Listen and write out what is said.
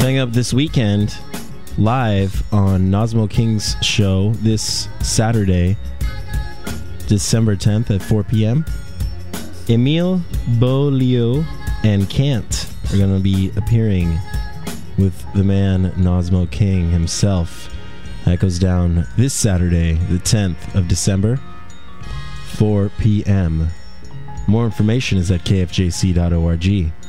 Coming up this weekend, live on Nosmo King's show this Saturday, December 10th at 4 p.m. Emile Beaulieu and Kant are going to be appearing with the man Nosmo King himself. That goes down this Saturday, the 10th of December, 4 p.m. More information is at kfjc.org.